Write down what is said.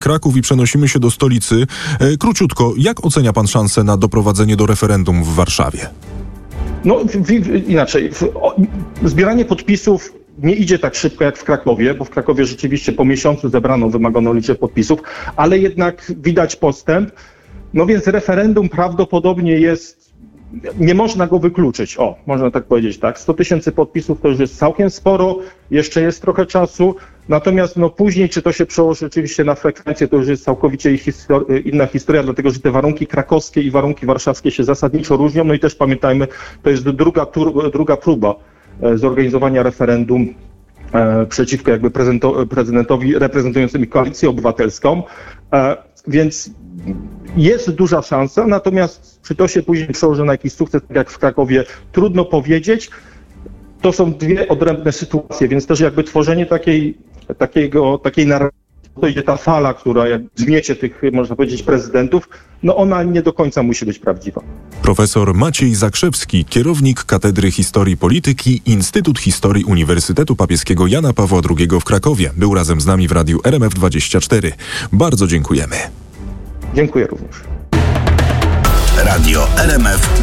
Kraków i przenosimy się do stolicy. Króciutko, jak ocenia pan szansę na doprowadzenie do referendum w Warszawie? No inaczej, zbieranie podpisów nie idzie tak szybko jak w Krakowie, bo w Krakowie rzeczywiście po miesiącu zebrano wymaganą liczbę podpisów, ale jednak widać postęp. No więc referendum prawdopodobnie jest, nie można go wykluczyć, można tak powiedzieć, tak. 100 000 podpisów to już jest całkiem sporo, jeszcze jest trochę czasu, natomiast później, czy to się przełoży rzeczywiście na frekwencję, to już jest całkowicie inna historia, dlatego że te warunki krakowskie i warunki warszawskie się zasadniczo różnią, no i też pamiętajmy, to jest druga próba zorganizowania referendum przeciwko jakby prezydentowi reprezentującemu Koalicję Obywatelską, więc jest duża szansa, natomiast czy to się później przełoży na jakiś sukces, tak jak w Krakowie, trudno powiedzieć. To są dwie odrębne sytuacje, więc też jakby tworzenie takiej narracji, to idzie ta fala, która jak zmiecie tych, można powiedzieć, prezydentów, ona nie do końca musi być prawdziwa. Profesor Maciej Zakrzewski, kierownik Katedry Historii Polityki, Instytut Historii Uniwersytetu Papieskiego Jana Pawła II w Krakowie, był razem z nami w Radiu RMF24. Bardzo dziękujemy. Dziękuję również. Radio RMF